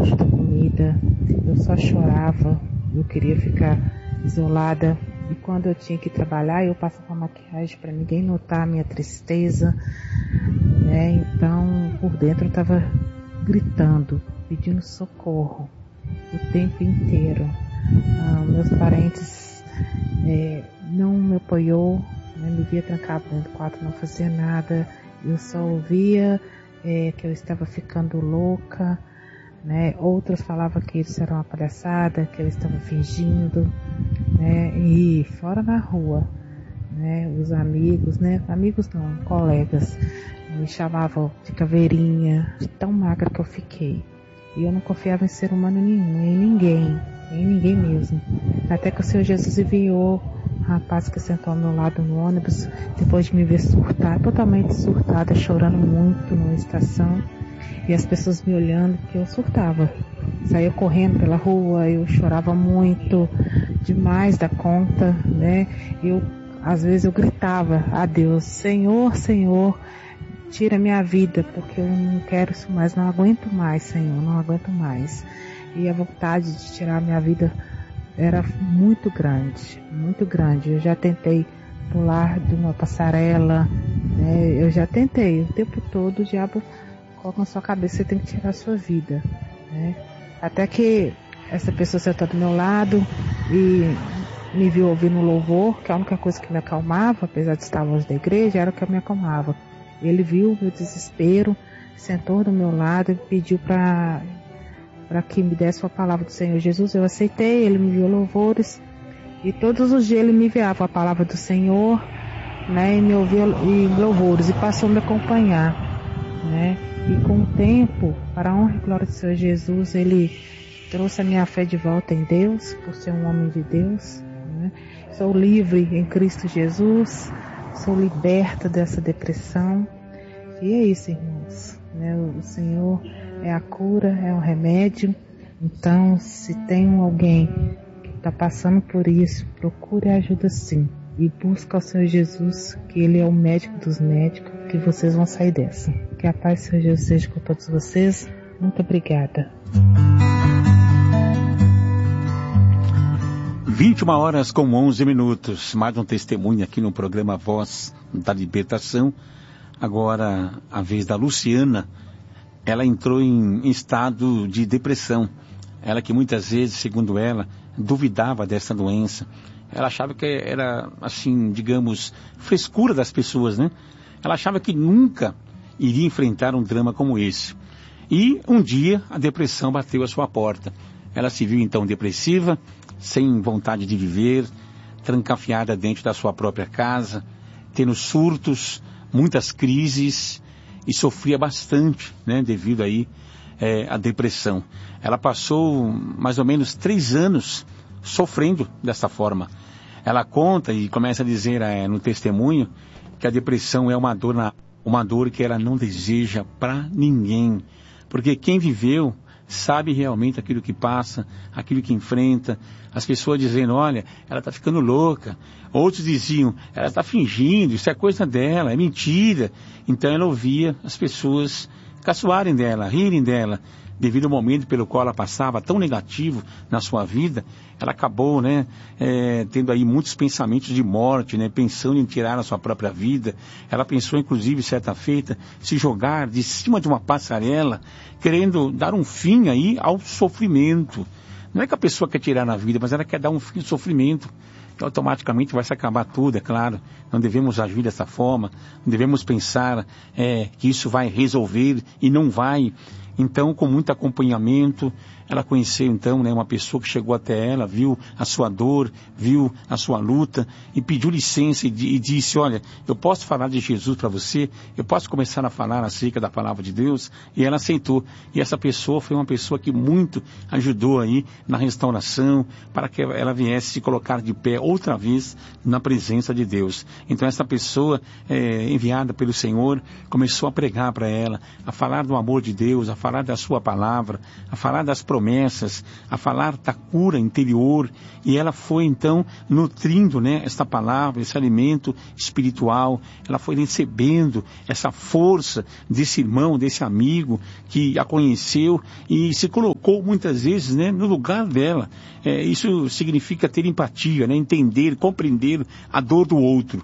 falta comida, eu só chorava, eu queria ficar isolada. E quando eu tinha que trabalhar, eu passava maquiagem para ninguém notar a minha tristeza, né? Então, por dentro eu estava gritando, pedindo socorro o tempo inteiro. Meus parentes não me apoiou, né? Me via trancado dentro do quarto, não fazia nada. Eu só ouvia que eu estava ficando louca, né? Outros falavam que isso era uma palhaçada, que eu estava fingindo, né? E fora na rua, né? Os amigos, né? Amigos não, colegas, me chamavam de caveirinha, de tão magra que eu fiquei. E eu não confiava em ser humano nenhum, em ninguém mesmo. Até que o Senhor Jesus enviou um rapaz que sentou ao meu lado no ônibus, depois de me ver surtar, totalmente surtada, chorando muito numa estação. E as pessoas me olhando, porque eu surtava. Saía correndo pela rua, eu chorava muito, demais da conta, né? Às vezes eu gritava a Deus, Senhor, Senhor, tira minha vida, porque eu não quero isso mais, não aguento mais, Senhor, não aguento mais. E a vontade de tirar minha vida era muito grande, muito grande. Eu já tentei pular de uma passarela, né? Eu já tentei, o tempo todo o diabo coloca na sua cabeça, você tem que tirar a sua vida, né? Até que essa pessoa sentou do meu lado e me viu ouvindo louvor, que a única coisa que me acalmava, apesar de estar longe da igreja, era o que me acalmava. Ele viu o meu desespero, sentou do meu lado e pediu para que me desse a palavra do Senhor Jesus. Eu aceitei, ele me enviou louvores e todos os dias ele me enviava a palavra do Senhor, né, e me ouvia em louvores e passou a me acompanhar, né? E com o tempo, para a honra e glória do Senhor Jesus, ele trouxe a minha fé de volta em Deus, por ser um homem de Deus, né? Sou livre em Cristo Jesus, sou liberta dessa depressão. E é isso, irmãos, né? O Senhor é a cura, é o remédio. Então, se tem alguém que está passando por isso, procure ajuda sim. E busca o Senhor Jesus, que Ele é o médico dos médicos, que vocês vão sair dessa. Que a paz do Senhor Jesus seja com todos vocês. Muito obrigada. 21h com 11 minutos. Mais um testemunho aqui no programa Voz da Libertação. Agora, a vez da Luciana. Ela entrou em estado de depressão. Ela que muitas vezes, segundo ela, duvidava dessa doença. Ela achava que era, assim, digamos, frescura das pessoas, né? Ela achava que nunca iria enfrentar um drama como esse. E um dia a depressão bateu à sua porta. Ela se viu então depressiva, sem vontade de viver, trancafiada dentro da sua própria casa, tendo surtos, muitas crises, e sofria bastante, né, devido aí à depressão. Ela passou mais ou menos 3 anos sofrendo dessa forma. Ela conta e começa a dizer no testemunho que a depressão é uma dor que ela não deseja para ninguém, porque quem viveu sabe realmente aquilo que passa, aquilo que enfrenta. As pessoas dizendo, olha, ela está ficando louca. Outros diziam, ela está fingindo, isso é coisa dela, é mentira. Então ela ouvia as pessoas caçoarem dela, rirem dela. Devido ao momento pelo qual ela passava, tão negativo na sua vida, ela acabou, né, tendo aí muitos pensamentos de morte, né, pensando em tirar a sua própria vida. Ela pensou, inclusive, certa feita, se jogar de cima de uma passarela, querendo dar um fim aí ao sofrimento. Não é que a pessoa quer tirar a vida, mas ela quer dar um fim ao sofrimento. Que automaticamente vai se acabar tudo, é claro. Não devemos agir dessa forma, não devemos pensar que isso vai resolver e não vai. Então, com muito acompanhamento, ela conheceu então, né, uma pessoa que chegou até ela, viu a sua dor, viu a sua luta e pediu licença e disse, olha, eu posso falar de Jesus para você? Eu posso começar a falar acerca da palavra de Deus? E ela aceitou. E essa pessoa foi uma pessoa que muito ajudou aí na restauração, para que ela viesse se colocar de pé outra vez na presença de Deus. Então essa pessoa enviada pelo Senhor começou a pregar para ela, a falar do amor de Deus, a falar da sua palavra, a falar das promessas, a falar da cura interior, e ela foi então nutrindo, né, esta palavra, esse alimento espiritual, ela foi recebendo essa força desse irmão, desse amigo que a conheceu e se colocou muitas vezes, né, no lugar dela. Isso significa ter empatia, né, entender, compreender a dor do outro.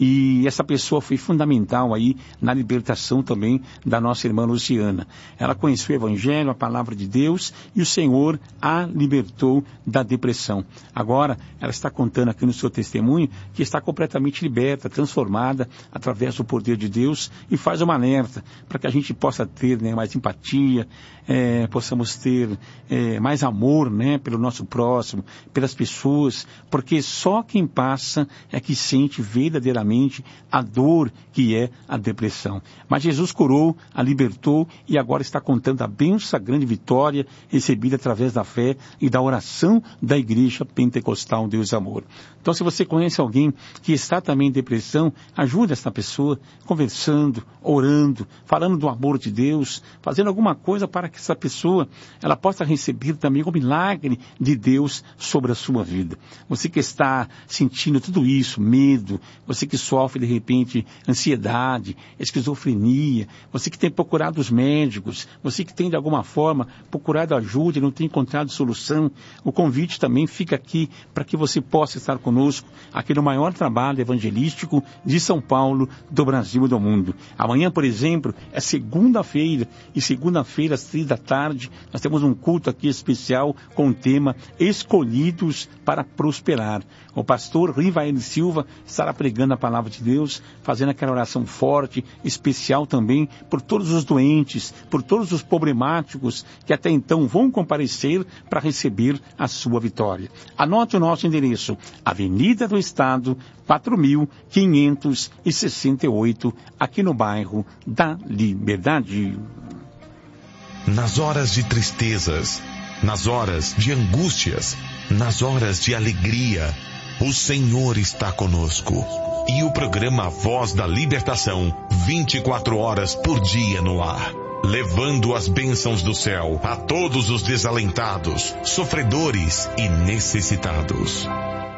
E essa pessoa foi fundamental aí na libertação também da nossa irmã Luciana. Ela conheceu o Evangelho, a palavra de Deus, e o Senhor a libertou da depressão. Agora, ela está contando aqui no seu testemunho que está completamente liberta, transformada através do poder de Deus, e faz uma alerta para que a gente possa ter, né, mais empatia, possamos ter mais amor, né, pelo nosso próximo, pelas pessoas, porque só quem passa é que sente verdadeiramente a dor que é a depressão. Mas Jesus curou, a libertou e agora está contando a bênção, a grande vitória recebida através da fé e da oração da Igreja Pentecostal Deus Amor. Então, se você conhece alguém que está também em depressão, ajude essa pessoa conversando, orando, falando do amor de Deus, fazendo alguma coisa para que essa pessoa ela possa receber também o milagre de Deus sobre a sua vida. Você que está sentindo tudo isso, medo, você que sofre de repente ansiedade, esquizofrenia, você que tem procurado os médicos, você que tem de alguma forma procurado ajuda e não tem encontrado solução, o convite também fica aqui para que você possa estar conosco aqui no maior trabalho evangelístico de São Paulo, do Brasil e do mundo. Amanhã, por exemplo, é segunda-feira, e segunda-feira às 15h, nós temos um culto aqui especial com o tema Escolhidos para Prosperar. O pastor Rivael Silva estará pregando a palavra de Deus, fazendo aquela oração forte, especial também, por todos os doentes, por todos os problemáticos que até então vão comparecer para receber a sua vitória. Anote o nosso endereço: Avenida do Estado, 4.568, aqui no bairro da Liberdade. Nas horas de tristezas, nas horas de angústias, nas horas de alegria, o Senhor está conosco. E o programa Voz da Libertação, 24 horas por dia no ar, levando as bênçãos do céu a todos os desalentados, sofredores e necessitados.